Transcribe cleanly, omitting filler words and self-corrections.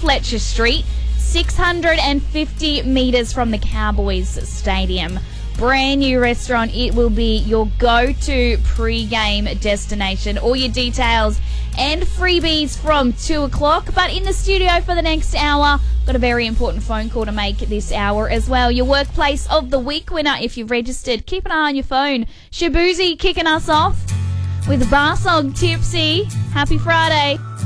Fletcher Street, 650 metres from the Cowboys Stadium. Brand new restaurant. It will be your go-to pre-game destination. All your details and freebies from 2 o'clock. But in the studio for the next hour, got a very important phone call to make this hour as well. Your Workplace of the Week winner, if you've registered. Keep an eye on your phone. Shabuzi kicking us off with Barsog Tipsy. Happy Friday.